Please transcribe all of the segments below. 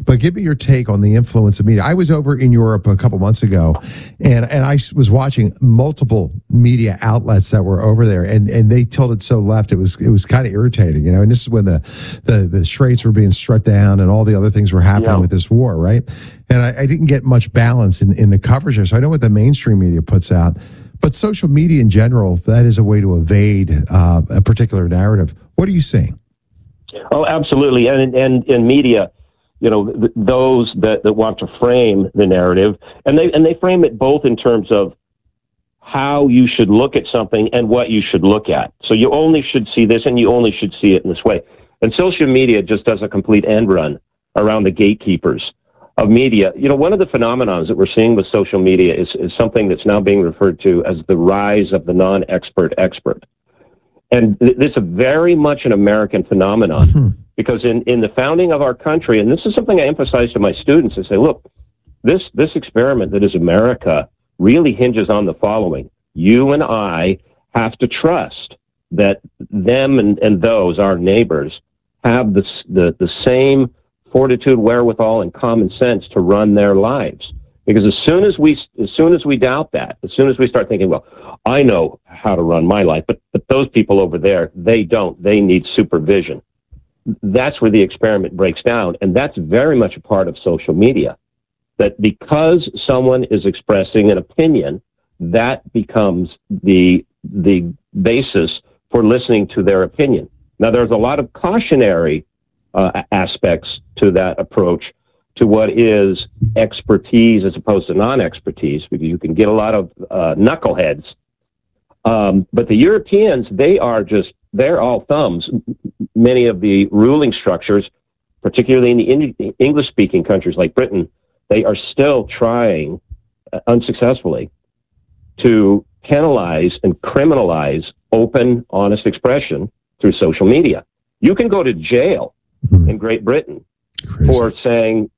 but give me your take on the influence of media. I was over in Europe a couple months ago, and I was watching multiple media outlets that were over there, and they tilted so left it was kind of irritating, And this is when the Straits were being struck down and all the other things were happening with this war, right? And I didn't get much balance in the coverage there. So I know what the mainstream media puts out, but social media in general, that is a way to evade a particular narrative. What are you seeing? Oh, absolutely. And in media, those that want to frame the narrative, and they frame it both in terms of how you should look at something and what you should look at. So you only should see this and you only should see it in this way. And social media just does a complete end run around the gatekeepers of media. One of the phenomenons that we're seeing with social media is something that's now being referred to as the rise of the non-expert expert. And this is very much an American phenomenon because in the founding of our country, and this is something I emphasize to my students, I say, look, this experiment that is America really hinges on the following. You and I have to trust that them and those, our neighbors, have the same fortitude, wherewithal, and common sense to run their lives. Because as soon as we doubt that, as soon as we start thinking, well, I know how to run my life, but those people over there, they don't. They need supervision. That's where the experiment breaks down, and that's very much a part of social media. That because someone is expressing an opinion, that becomes the basis for listening to their opinion. Now, there's a lot of cautionary aspects to that approach, to what is expertise as opposed to non-expertise, because you can get a lot of knuckleheads. But the Europeans, they're all thumbs. Many of the ruling structures, particularly in the English-speaking countries like Britain, they are still trying, unsuccessfully, to penalize and criminalize open, honest expression through social media. You can go to jail in Great Britain for saying,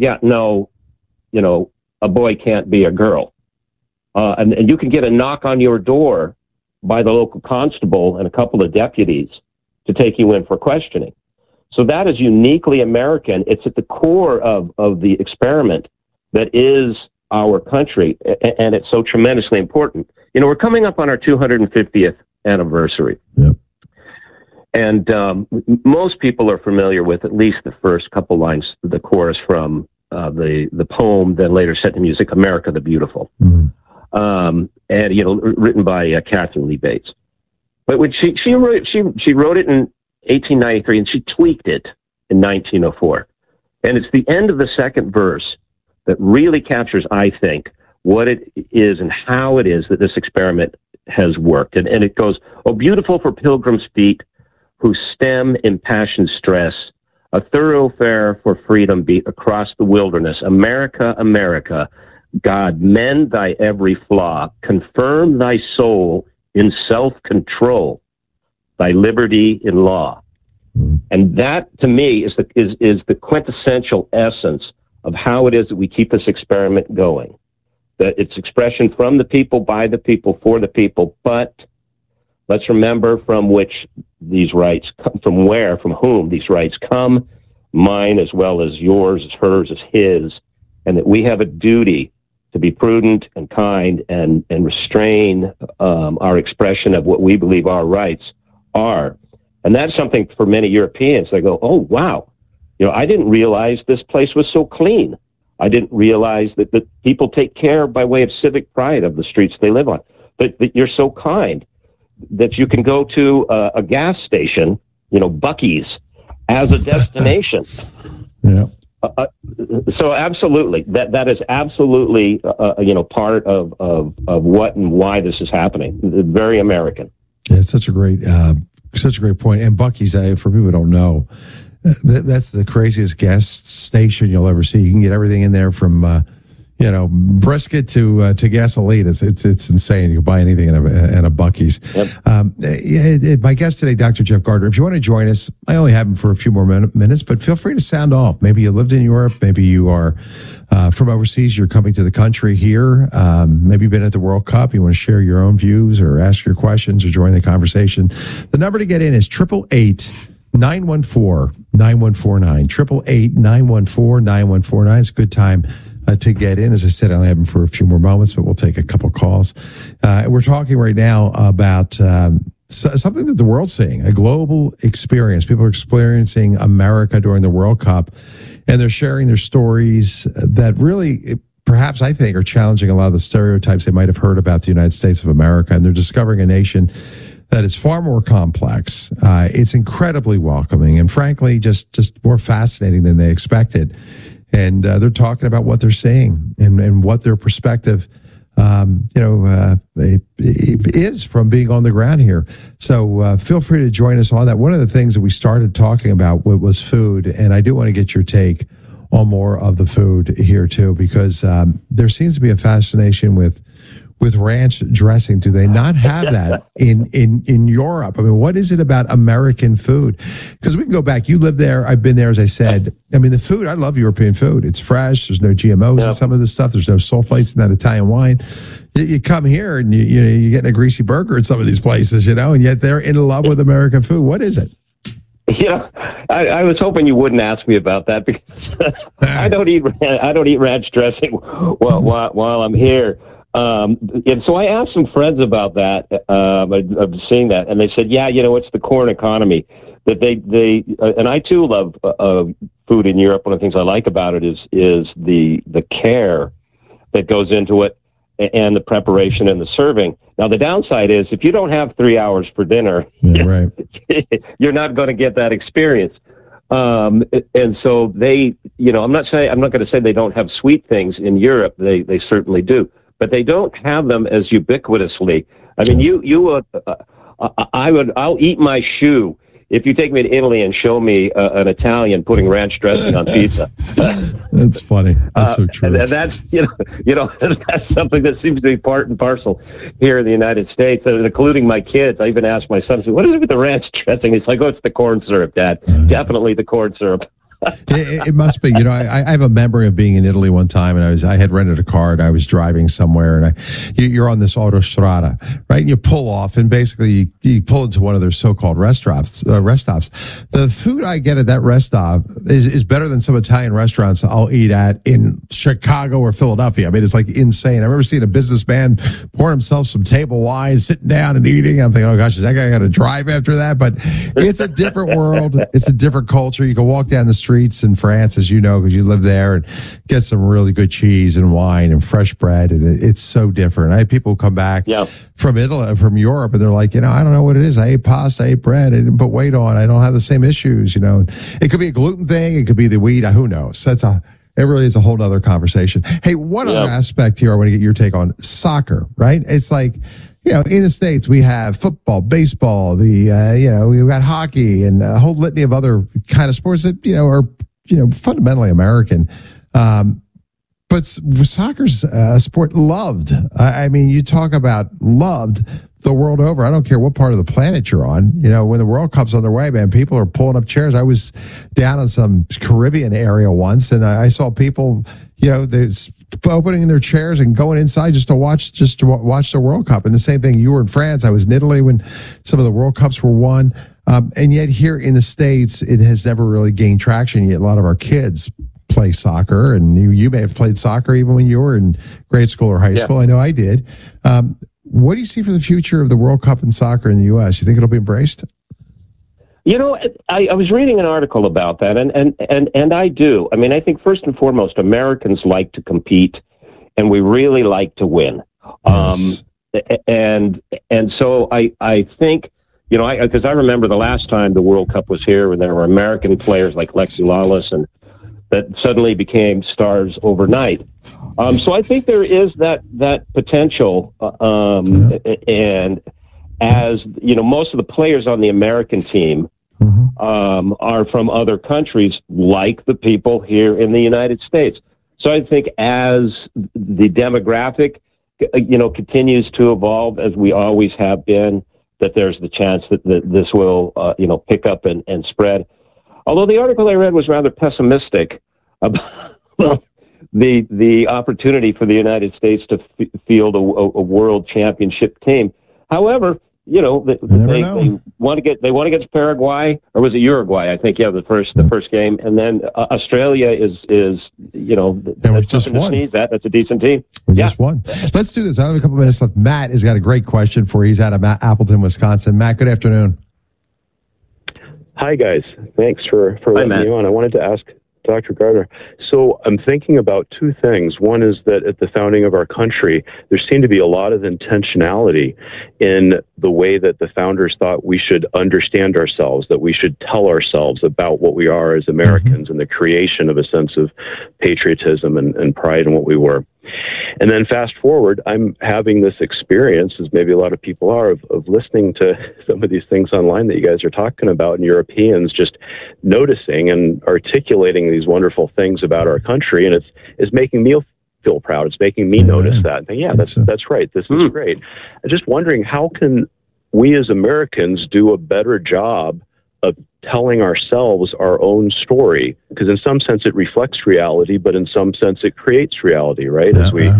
a boy can't be a girl. And you can get a knock on your door by the local constable and a couple of deputies to take you in for questioning. So that is uniquely American. It's at the core of the experiment that is our country, and it's so tremendously important. We're coming up on our 250th anniversary. Yep. And most people are familiar with at least the first couple lines, the chorus from the poem, then later set to music, America the Beautiful. And, written by Catherine Lee Bates. But when she wrote it in 1893, and she tweaked it in 1904. And it's the end of the second verse that really captures, I think, what it is and how it is that this experiment has worked. And it goes, oh, beautiful for pilgrims' feet who stem impassioned stress, a thoroughfare for freedom beat across the wilderness. America, America, God, mend thy every flaw, confirm thy soul in self-control, thy liberty in law. And that, to me, is the quintessential essence of how it is that we keep this experiment going. That it's expression from the people, by the people, for the people, but let's remember from which these rights come, from whom these rights come, mine as well as yours, as hers, as his, and that we have a duty to be prudent and kind and restrain our expression of what we believe our rights are. And that's something for many Europeans. They go, oh, wow, I didn't realize this place was so clean. I didn't realize that people take care by way of civic pride of the streets they live on. But that you're so kind that you can go to a gas station, Buc-ee's, as a destination. Yeah. So absolutely, that is absolutely part of what and why this is happening. Very American. Yeah, it's such a great point. And Buc-ee's, for people who don't know, that's the craziest gas station you'll ever see. You can get everything in there from brisket to gasoline. It's insane. You can buy anything in a Buc-ee's. Yep. My guest today, Dr. Jeff Gardner. If you want to join us, I only have him for a few more minutes, but feel free to sound off. Maybe you lived in Europe. Maybe you are from overseas. You're coming to the country here. Maybe you've been at the World Cup. You want to share your own views or ask your questions or join the conversation. The number to get in is 888 914-9149, 888-914-9149. It's a good time to get in. As I said, I only have them for a few more moments, but we'll take a couple calls. We're talking right now about something that the world's seeing, a global experience. People are experiencing America during the World Cup, and they're sharing their stories that really, perhaps I think, are challenging a lot of the stereotypes they might have heard about the United States of America. And they're discovering a nation that is far more complex. It's incredibly welcoming and frankly, just more fascinating than they expected. And they're talking about what they're seeing and what their perspective, is from being on the ground here. So feel free to join us on that. One of the things that we started talking about was food, and I do want to get your take on more of the food here too, because there seems to be a fascination with ranch dressing. Do they not have that in Europe? I mean, what is it about American food? Because we can go back. You live there. I've been there, as I said. I mean, the food, I love European food. It's fresh. There's no GMOs in some of this stuff. There's no sulfates in that Italian wine. You come here and you get a greasy burger at some of these places, and yet they're in love with American food. What is it? I was hoping you wouldn't ask me about that because I don't eat ranch dressing while I'm here. And so I asked some friends about that, of seeing that, and they said, it's the corn economy that they and I too love food in Europe. One of the things I like about it is the care that goes into it and the preparation and the serving. Now, the downside is if you don't have 3 hours for dinner, right. You're not going to get that experience. And so they, I'm not going to say they don't have sweet things in Europe. They certainly do. But they don't have them as ubiquitously. I mean, I'll eat my shoe if you take me to Italy and show me an Italian putting ranch dressing on pizza. That's funny. That's so true. And that's that's something that seems to be part and parcel here in the United States, including my kids. I even asked my son, "What is it with the ranch dressing?" He's like, "Oh, it's the corn syrup, Dad. Definitely the corn syrup." It must be. I have a memory of being in Italy one time, and I had rented a car, and I was driving somewhere, and you're on this autostrada, right? And you pull off, and basically you pull into one of their so-called rest stops. The food I get at that rest stop is better than some Italian restaurants I'll eat at in Chicago or Philadelphia. I mean, it's like insane. I remember seeing a businessman pour himself some table wine, sitting down and eating. I'm thinking, oh gosh, is that guy going to drive after that? But it's a different world. It's a different culture. You can walk down the streets in France, as you know, because you live there, and get some really good cheese and wine and fresh bread, and it's so different. I have people who come back from Italy, from Europe, and they're like, I don't know what it is. I ate pasta, I ate bread, I didn't put weight on. I don't have the same issues, It could be a gluten thing, it could be the wheat. Who knows? It really is a whole other conversation. Hey, one other aspect here I want to get your take on: soccer, right? It's like, in the States, we have football, baseball, we've got hockey and a whole litany of other kind of sports that, are, fundamentally American. But soccer's a sport loved. I mean, you talk about loved the world over. I don't care what part of the planet you're on. When the World Cup's on their way, man, people are pulling up chairs. I was down in some Caribbean area once, and I saw people, opening their chairs and going inside just to watch the World Cup. And the same thing, you were in France. I was in Italy when some of the World Cups were won. And yet here in the States, it has never really gained traction. Yet a lot of our kids play soccer, and you may have played soccer even when you were in grade school or high school. I know I did. What do you see for the future of the World Cup in soccer in the U.S.? You think it'll be embraced? I was reading an article about that, and I do. I mean, I think first and foremost, Americans like to compete, and we really like to win. Yes. And so I think, because I remember the last time the World Cup was here, when there were American players like Lexi Lawless and that suddenly became stars overnight. So I think there is that potential, and as most of the players on the American team are from other countries, like the people here in the United States. So I think as the demographic, continues to evolve, as we always have been, that there's the chance that this will, pick up and spread. Although the article I read was rather pessimistic about the opportunity for the United States to field a world championship team. However, they want to get to Paraguay, or was it Uruguay? I think the first game, and then Australia is and we just won. That's a decent team. We just won. Let's do this. I have a couple minutes left. Matt has got a great question for you. He's out of Appleton, Wisconsin. Matt, good afternoon. Hi guys, thanks for letting me on. I wanted to ask Dr. Gardner. So I'm thinking about two things. One is that at the founding of our country, there seemed to be a lot of intentionality in the way that the founders thought we should understand ourselves, that we should tell ourselves about what we are as Americans, and the creation of a sense of patriotism and pride in what we were. And then fast forward, I'm having this experience, as maybe a lot of people are, of listening to some of these things online that you guys are talking about, and Europeans just noticing and articulating these wonderful things about our country, and it's making me feel proud. It's making me notice that and think, that's right. This is great. I'm just wondering, how can we as Americans do a better job of telling ourselves our own story? Because in some sense it reflects reality, but in some sense it creates reality, right? As we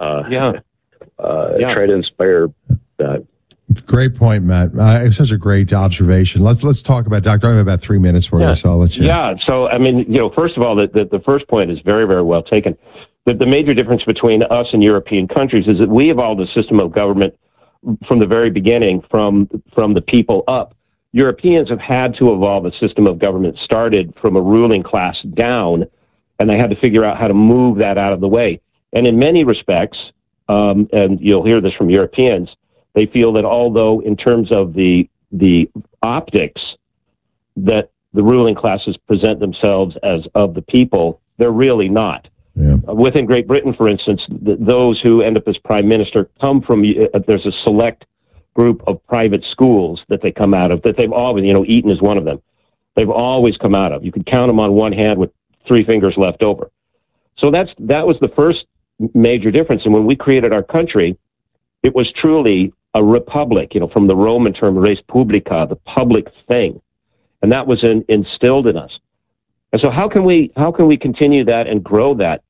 try to inspire that. Great point, Matt. It's such a great observation. Let's talk about, Doctor. I have about 3 minutes for you, so I'll let you. Yeah. So I mean, first of all, the first point is very, very well taken. The major difference between us and European countries is that we evolved a system of government from the very beginning, from the people up. Europeans have had to evolve a system of government started from a ruling class down, and they had to figure out how to move that out of the way. And in many respects, and you'll hear this from Europeans, they feel that although in terms of the optics that the ruling classes present themselves as of the people, they're really not. Yeah. Within Great Britain, for instance, those who end up as prime minister come from, there's a select group of private schools that they come out of, that they've always, Eton is one of them. They've always come out of. You could count them on one hand with 3 fingers left over. So that was the first major difference. And when we created our country, it was truly a republic, from the Roman term res publica, the public thing. And that was instilled in us. And so how can we continue that and grow that?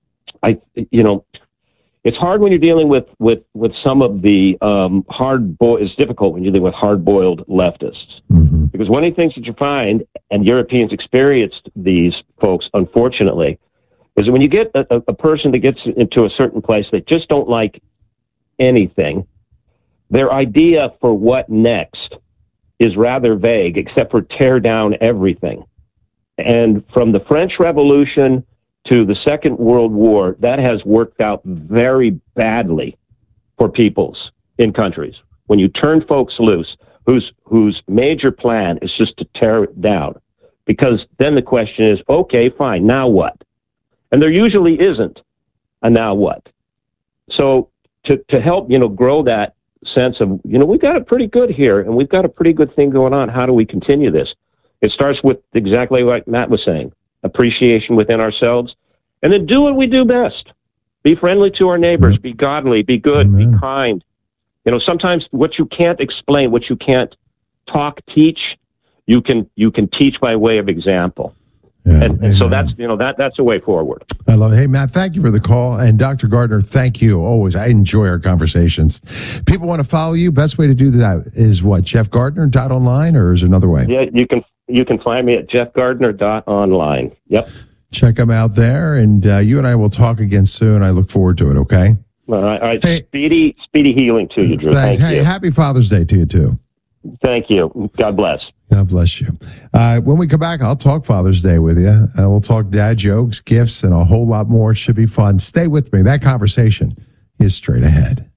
It's hard when you're dealing with some of the it's difficult when you're dealing with hard-boiled leftists. Mm-hmm. Because one of the things that you find, and Europeans experienced these folks, unfortunately, is that when you get a person that gets into a certain place, they just don't like anything, their idea for what next is rather vague, except for tear down everything. And from the French Revolution to the Second World War, that has worked out very badly for peoples in countries. When you turn folks loose, whose major plan is just to tear it down, because then the question is, okay, fine, now what? And there usually isn't a now what. So to help, grow that sense of, we've got it pretty good here, and we've got a pretty good thing going on. How do we continue this? It starts with exactly what Matt was saying, appreciation within ourselves, and then do what we do best. Be friendly to our neighbors, be godly, be good, be kind. Sometimes what you can't explain, what you can't teach, you can teach by way of example. Yeah, and so that's a way forward. I love it. Hey, Matt, thank you for the call. And Dr. Gardner, thank you. Always. I enjoy our conversations. People want to follow you. Best way to do that is what? JeffGardner.online, or is there another way? Yeah, you can find me at JeffGardner.online. Yep. Check them out there. And you and I will talk again soon. I look forward to it. Okay. All right. Hey, speedy healing to you, Drew. Thanks. Thank you. Happy Father's Day to you, too. Thank you. God bless. God bless you. When we come back, I'll talk Father's Day with you. We'll talk dad jokes, gifts, and a whole lot more. It should be fun. Stay with me. That conversation is straight ahead.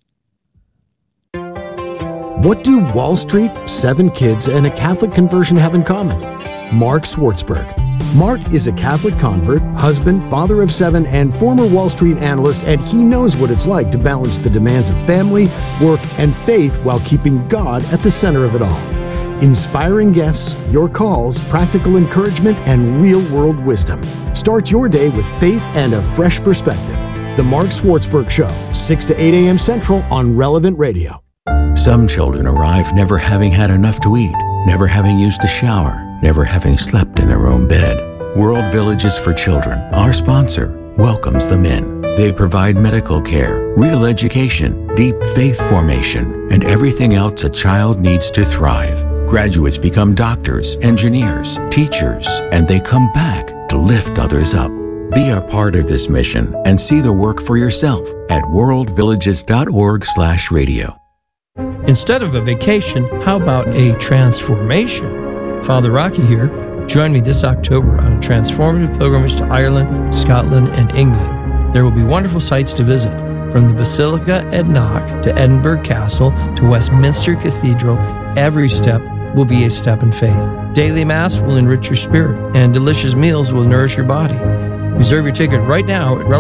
What do Wall Street, 7 kids, and a Catholic conversion have in common? Mark Swartzberg. Mark is a Catholic convert, husband, father of 7, and former Wall Street analyst, and he knows what it's like to balance the demands of family, work, and faith while keeping God at the center of it all. Inspiring guests, your calls, practical encouragement, and real-world wisdom. Start your day with faith and a fresh perspective. The Mark Swartzberg Show, 6 to 8 a.m. Central on Relevant Radio. Some children arrive never having had enough to eat, never having used the shower, never having slept in their own bed. World Villages for Children, our sponsor, welcomes them in. They provide medical care, real education, deep faith formation, and everything else a child needs to thrive. Graduates become doctors, engineers, teachers, and they come back to lift others up. Be a part of this mission and see the work for yourself at worldvillages.org/radio. Instead of a vacation, how about a transformation? Father Rocky here. Join me this October on a transformative pilgrimage to Ireland, Scotland, and England. There will be wonderful sights to visit, from the Basilica at Knock to Edinburgh Castle to Westminster Cathedral. Every step will be a step in faith. Daily Mass will enrich your spirit, and delicious meals will nourish your body. Reserve your ticket right now at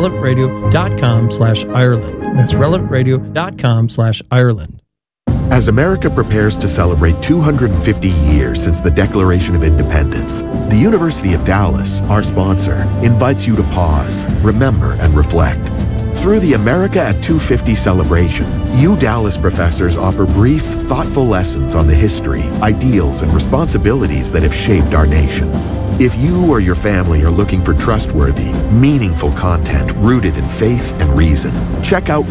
relevantradio.com/Ireland. That's relevantradio.com/Ireland. As America prepares to celebrate 250 years since the Declaration of Independence, the University of Dallas, our sponsor, invites you to pause, remember, and reflect. Through the America at 250 celebration, Dallas professors offer brief, thoughtful lessons on the history, ideals, and responsibilities that have shaped our nation. If you or your family are looking for trustworthy, meaningful content rooted in faith and reason, check out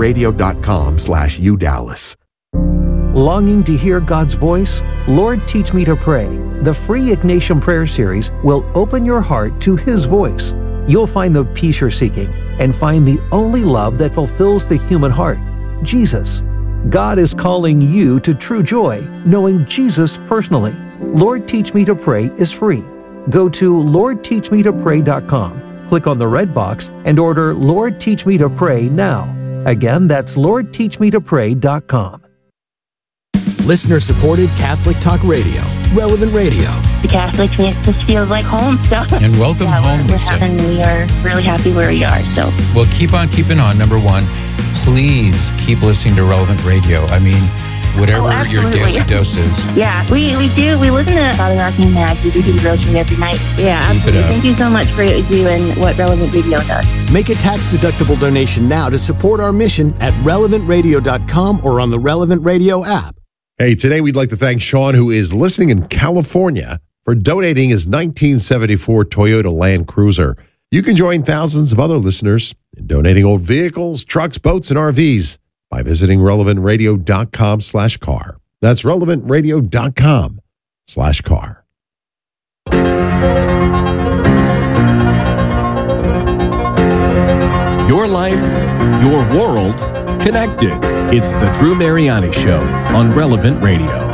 relevantradio.com/UDallas. Longing to hear God's voice? Lord, Teach Me to Pray. The free Ignatian Prayer Series will open your heart to His voice. You'll find the peace you're seeking and find the only love that fulfills the human heart, Jesus. God is calling you to true joy, knowing Jesus personally. Lord, Teach Me to Pray is free. Go to LordTeachMeToPray.com, click on the red box, and order Lord, Teach Me to Pray now. Again, that's LordTeachMeToPray.com. Listener-supported Catholic Talk Radio, Relevant Radio. The Catholics makes us feel like home. So. And welcome home, Lisa. We are really happy where we are. So. Well, keep on keeping on. Number one, please keep listening to Relevant Radio. I mean, whatever your daily dose is. Yeah, we do. We listen to Father Rocky and Max. We do the devotion every night. Yeah, absolutely. Thank you so much for what you do and what Relevant Radio does. Make a tax-deductible donation now to support our mission at relevantradio.com or on the Relevant Radio app. Hey, today we'd like to thank Sean, who is listening in California, for donating his 1974 Toyota Land Cruiser. You can join thousands of other listeners in donating old vehicles, trucks, boats, and RVs by visiting relevantradio.com/car. That's relevantradio.com/car. Your life, your world, connected. It's the Drew Mariani Show on Relevant Radio.